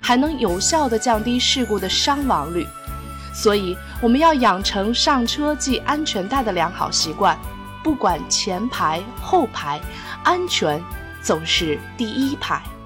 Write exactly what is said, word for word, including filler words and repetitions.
还能有效地降低事故的伤亡率。所以我们要养成上车系安全带的良好习惯，不管前排后排，安全总是第一排。